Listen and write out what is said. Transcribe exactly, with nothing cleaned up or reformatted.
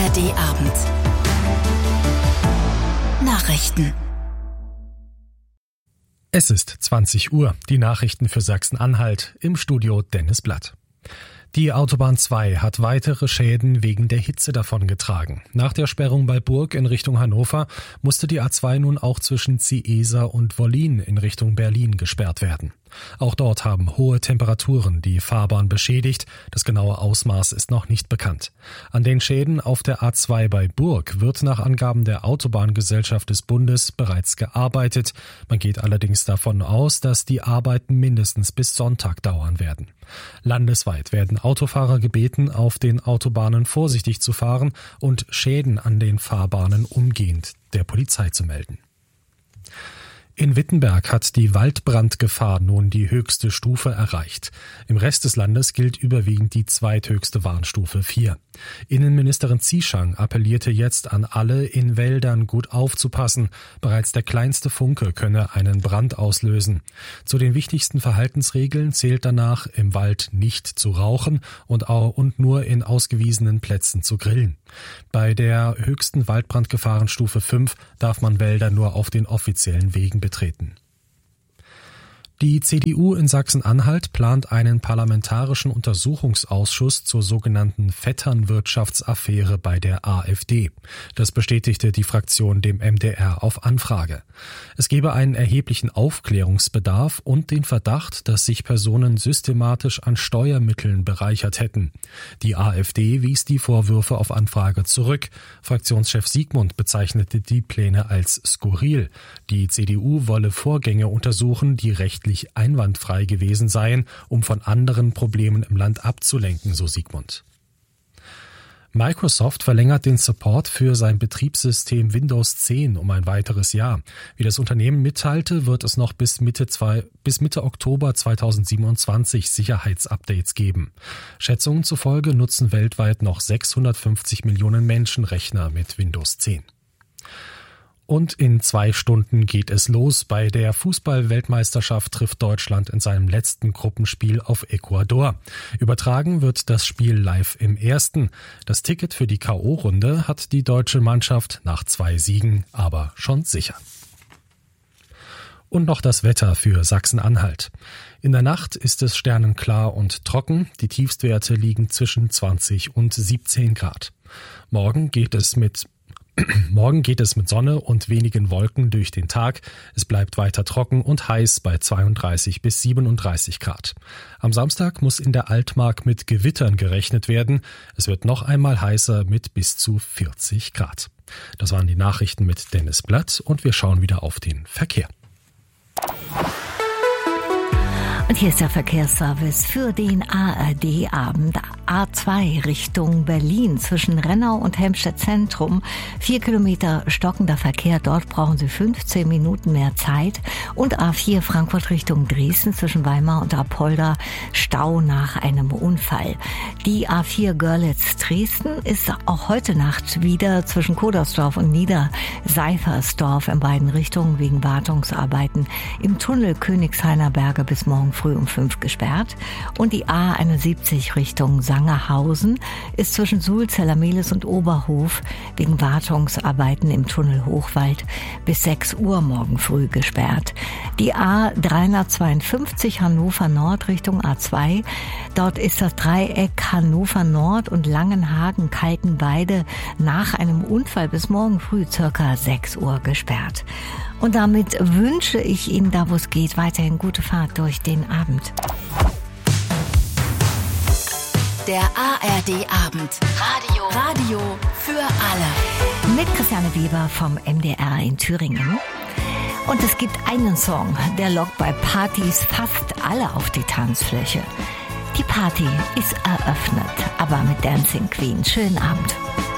R D-Abend. Nachrichten. Es ist zwanzig Uhr. Die Nachrichten für Sachsen-Anhalt. Im Studio Dennis Blatt. Die Autobahn zwei hat weitere Schäden wegen der Hitze davongetragen. Nach der Sperrung bei Burg in Richtung Hannover musste die A zwei nun auch zwischen Ziesa und Wollin in Richtung Berlin gesperrt werden. Auch dort haben hohe Temperaturen die Fahrbahn beschädigt. Das genaue Ausmaß ist noch nicht bekannt. An den Schäden auf der A zwei bei Burg wird nach Angaben der Autobahngesellschaft des Bundes bereits gearbeitet. Man geht allerdings davon aus, dass die Arbeiten mindestens bis Sonntag dauern werden. Landesweit werden Autofahrer gebeten, auf den Autobahnen vorsichtig zu fahren und Schäden an den Fahrbahnen umgehend der Polizei zu melden. In Wittenberg hat die Waldbrandgefahr nun die höchste Stufe erreicht. Im Rest des Landes gilt überwiegend die zweithöchste Warnstufe vier. Innenministerin Zieschang appellierte jetzt an alle, in Wäldern gut aufzupassen. Bereits der kleinste Funke könne einen Brand auslösen. Zu den wichtigsten Verhaltensregeln zählt danach, im Wald nicht zu rauchen und, auch, und nur in ausgewiesenen Plätzen zu grillen. Bei der höchsten Waldbrandgefahrenstufe fünf darf man Wälder nur auf den offiziellen Wegen betreten. Die C D U in Sachsen-Anhalt plant einen parlamentarischen Untersuchungsausschuss zur sogenannten Vetternwirtschaftsaffäre bei der AfD. Das bestätigte die Fraktion dem M D R auf Anfrage. Es gebe einen erheblichen Aufklärungsbedarf und den Verdacht, dass sich Personen systematisch an Steuermitteln bereichert hätten. Die AfD wies die Vorwürfe auf Anfrage zurück. Fraktionschef Siegmund bezeichnete die Pläne als skurril. Die C D U wolle Vorgänge untersuchen, die rechtlich einwandfrei gewesen seien, um von anderen Problemen im Land abzulenken, so Siegmund. Microsoft verlängert den Support für sein Betriebssystem Windows zehn um ein weiteres Jahr. Wie das Unternehmen mitteilte, wird es noch bis Mitte, zwei, bis Mitte Oktober zweitausendsiebenundzwanzig Sicherheitsupdates geben. Schätzungen zufolge nutzen weltweit noch sechshundertfünfzig Millionen Menschen Rechner mit Windows zehn. Und in zwei Stunden geht es los. Bei der Fußball-Weltmeisterschaft trifft Deutschland in seinem letzten Gruppenspiel auf Ecuador. Übertragen wird das Spiel live im ersten. Das Ticket für die K O-Runde hat die deutsche Mannschaft nach zwei Siegen aber schon sicher. Und noch das Wetter für Sachsen-Anhalt. In der Nacht ist es sternenklar und trocken. Die Tiefstwerte liegen zwischen zwanzig und siebzehn Grad. Morgen geht es mit Morgen geht es mit Sonne und wenigen Wolken durch den Tag. Es bleibt weiter trocken und heiß bei zweiunddreißig bis siebenunddreißig Grad. Am Samstag muss in der Altmark mit Gewittern gerechnet werden. Es wird noch einmal heißer mit bis zu vierzig Grad. Das waren die Nachrichten mit Dennis Blatt und wir schauen wieder auf den Verkehr. Und hier ist der Verkehrsservice für den A R D-Abend. A zwei Richtung Berlin zwischen Rennau und Helmstedt Zentrum. Vier Kilometer stockender Verkehr. Dort brauchen Sie fünfzehn Minuten mehr Zeit. Und A vier Frankfurt Richtung Dresden zwischen Weimar und Apolda. Stau nach einem Unfall. Die A vier Görlitz-Dresden ist auch heute Nacht wieder zwischen Kodersdorf und Niederseifersdorf in beiden Richtungen wegen Wartungsarbeiten im Tunnel Königshainer Berge bis morgen früh um fünf gesperrt. Und die A einundsiebzig Richtung Sangerhausen ist zwischen Suhl, Zellermehlis und Oberhof wegen Wartungsarbeiten im Tunnel Hochwald bis sechs Uhr morgen früh gesperrt. Die A dreihundertzweiundfünfzig Hannover Nord Richtung A zwei. Dort ist das Dreieck Hannover Nord und Langenhagen-Kaltenweide nach einem Unfall bis morgen früh circa sechs Uhr gesperrt. Und damit wünsche ich Ihnen, da wo es geht, weiterhin gute Fahrt durch den Abend. Der A R D-Abend. Radio. Radio für alle. Mit Christiane Weber vom M D R in Thüringen. Und es gibt einen Song, der lockt bei Partys fast alle auf die Tanzfläche. Die Party ist eröffnet, aber mit Dancing Queen. Schönen Abend.